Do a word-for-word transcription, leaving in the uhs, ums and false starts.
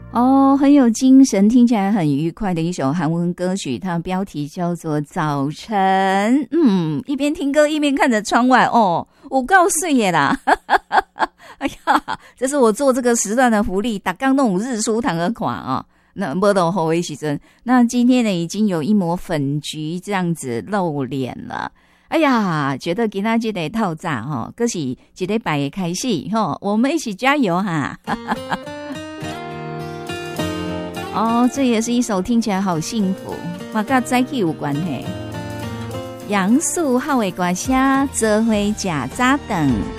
哦，很有精神，听起来很愉快的一首韩文歌曲，它的标题叫做《早晨》。嗯，一边听歌一边看着窗外，哦，有够水的啦！哎呀，这是我做这个时段的福利，打刚那种日出堂的款啊。那没到后尾时阵，那今天呢已经有一抹粉橘这样子露脸了。哎呀，觉得今天这个透早哈，可是一礼拜的开始哈，我们一起加油哈！哦，这也是一首听起来好幸福，嘛跟早起有关系。杨树好的歌声，做伙吃早顿。